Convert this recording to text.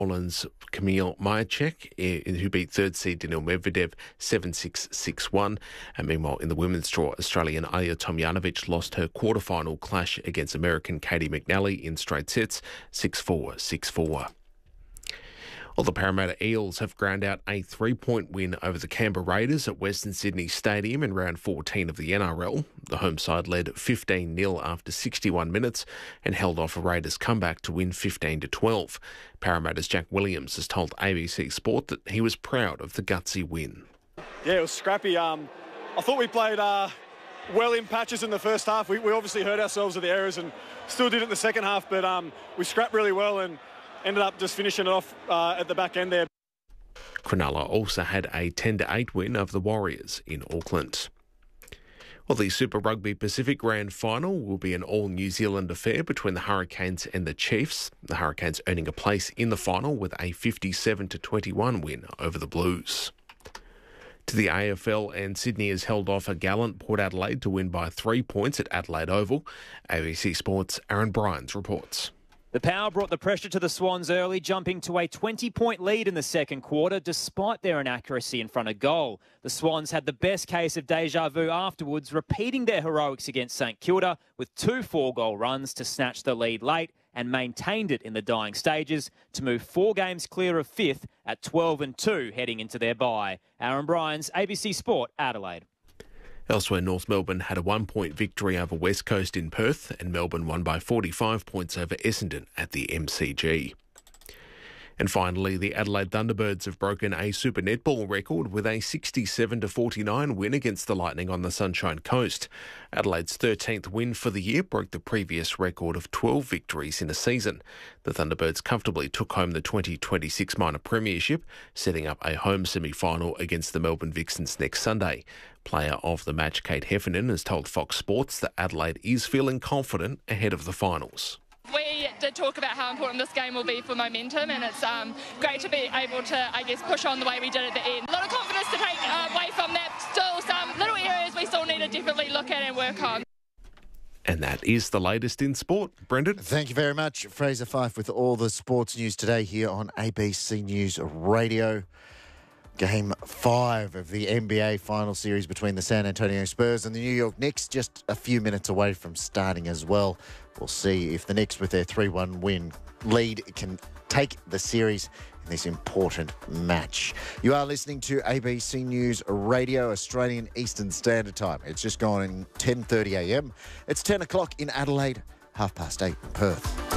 Poland's Kamil Majacek, who beat third seed Daniil Medvedev 7-6, 6-1. And meanwhile, in the women's draw, Australian Aya Tomljanovic lost her quarterfinal clash against American Katie McNally in straight sets 6-4, 6-4. Well, the Parramatta Eels have ground out a 3-point win over the Canberra Raiders at Western Sydney Stadium in round 14 of the NRL. The home side led 15-0 after 61 minutes and held off a Raiders comeback to win 15-12. Parramatta's Jack Williams has told ABC Sport that he was proud of the gutsy win. Yeah, it was scrappy. I thought we played well in patches in the first half. We obviously hurt ourselves with the errors and still did it in the second half, but we scrapped really well and ended up just finishing it off at the back end there. Cronulla also had a 10-8 win over the Warriors in Auckland. Well, the Super Rugby Pacific Grand Final will be an all-New Zealand affair between the Hurricanes and the Chiefs. The Hurricanes earning a place in the final with a 57-21 win over the Blues. To the AFL, and Sydney has held off a gallant Port Adelaide to win by 3 points at Adelaide Oval. ABC Sports' Aaron Bryans reports. The Power brought the pressure to the Swans early, jumping to a 20-point lead in the second quarter despite their inaccuracy in front of goal. The Swans had the best case of deja vu afterwards, repeating their heroics against St Kilda with 2 4-goal runs to snatch the lead late and maintained it in the dying stages to move 4 games clear of 5th at 12-2 heading into their bye. Aaron Bryans, ABC Sport, Adelaide. Elsewhere, North Melbourne had a 1-point victory over West Coast in Perth, and Melbourne won by 45 points over Essendon at the MCG. And finally, the Adelaide Thunderbirds have broken a Super Netball record with a 67-49 win against the Lightning on the Sunshine Coast. Adelaide's 13th win for the year broke the previous record of 12 victories in a season. The Thunderbirds comfortably took home the 2026 minor premiership, setting up a home semi-final against the Melbourne Vixens next Sunday. Player of the match, Kate Heffernan, has told Fox Sports that Adelaide is feeling confident ahead of the finals. We did talk about how important this game will be for momentum, and it's great to be able to, push on the way we did at the end. A lot of confidence to take away from that. Still some little areas we still need to definitely look at and work on. And that is the latest in sport. Brendan? Thank you very much, Fraser Fife, with all the sports news today here on ABC News Radio. Game 5 of the NBA final series between the San Antonio Spurs and the New York Knicks, just a few minutes away from starting as well. We'll see if the Knicks, with their 3-1 win lead, can take the series in this important match. You are listening to ABC News Radio, Australian Eastern Standard Time. It's just gone in 10:30 a.m. It's 10 o'clock in Adelaide, 8:30 in Perth.